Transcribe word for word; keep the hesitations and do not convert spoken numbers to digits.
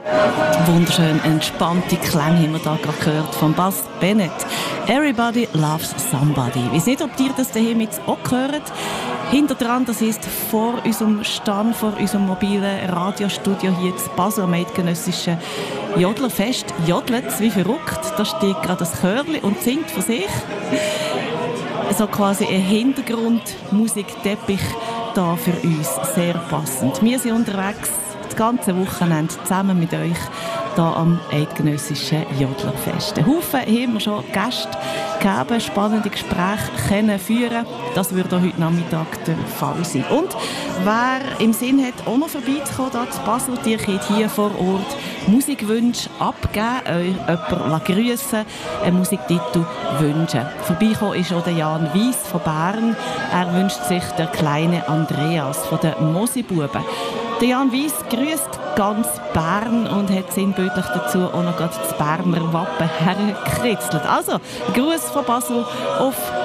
Wunderschön entspannte Klänge haben wir da gerade gehört von Buzz Bennett. Everybody loves somebody. Ich weiss nicht, ob ihr das daheim jetzt auch gehört. Hinter dran, das ist vor unserem Stand, vor unserem mobilen Radiostudio hier in Basel am Eidgenössischen Jodlerfest. Jodelt wie verrückt. Da steht gerade das Chörli und singt für sich. So quasi ein Hintergrundmusikteppich da für uns. Sehr passend. Wir sind unterwegs das ganze Wochenende zusammen mit euch hier am Eidgenössischen Jodlerfest. Ein Haufen haben wir schon Gäste gegeben, spannende Gespräche können führen. Das wird auch heute Nachmittag der Fall sein. Und wer im Sinn hat, auch noch vorbeizukommen, hier zu Basel, ihr könnt hier vor Ort Musikwünsche abgeben, euch jemanden grüssen, einen Musiktitel wünschen. Vorbeikommen ist auch der Jan Weiss von Bern. Er wünscht sich der kleine Andreas von den Mosibuben. Der Jan Weiss grüßt ganz Bern und hat sinnbildlich dazu auch noch das Berner Wappen hergekritzelt. Also, Gruß von Basel auf